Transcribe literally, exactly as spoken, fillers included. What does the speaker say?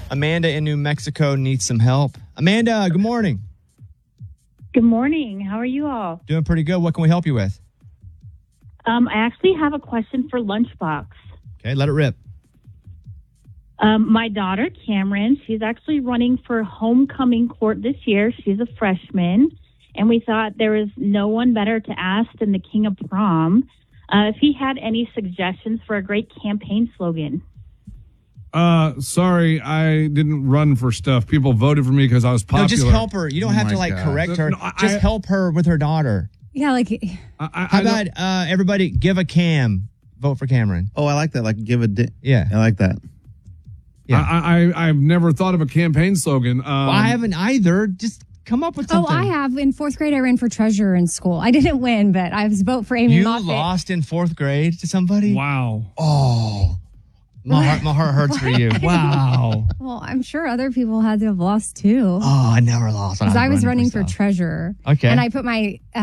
Amanda in New Mexico needs some help. Amanda, good morning. Good morning. How are you all? Doing pretty good. What can we help you with? Um, I actually have a question for Lunchbox. Okay, let it rip. Um, my daughter, Cameron, she's actually running for homecoming court this year. She's a freshman, and we thought there was no one better to ask than the king of prom uh, if he had any suggestions for a great campaign slogan. Uh, sorry, I didn't run for stuff. People voted for me because I was popular. No, just help her. You don't Oh have to my like God. correct her. No, I- just I- help her with her daughter. Yeah, like I, I, How I don't- about uh, everybody give a Cam, vote for Cameron? Oh, I like that. Like, give a di- Yeah. I like that. Yeah. I, I, I've never thought of a campaign slogan. Um, Well, I haven't either. Just come up with oh, something. I have. In fourth grade, I ran for treasurer in school. I didn't win, but I was vote for Amy You Moffett. lost in fourth grade to somebody? Wow. Oh. My heart, my heart hurts for you. Wow. Well, I'm sure other people had to have lost too. Oh, I never lost. Because I was running for stuff. treasurer. Okay. And I put my uh,